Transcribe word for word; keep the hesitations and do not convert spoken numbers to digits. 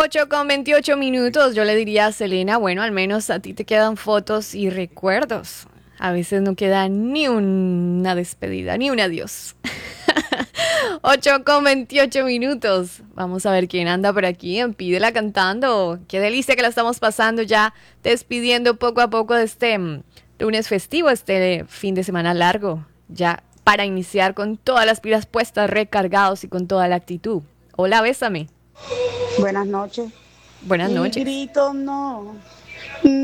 ocho con veintiocho minutos. Yo le diría a Selena, bueno, al menos a ti te quedan fotos y recuerdos. A veces no queda ni una despedida, ni un adiós. ocho con veintiocho minutos. Vamos a ver quién anda por aquí en Pídela Cantando. Qué delicia que la estamos pasando ya, despidiendo poco a poco de este mm, lunes festivo, este fin de semana largo. Ya para iniciar con todas las pilas puestas, recargados y con toda la actitud. Hola, bésame. Buenas noches. Buenas Y noches. grito no.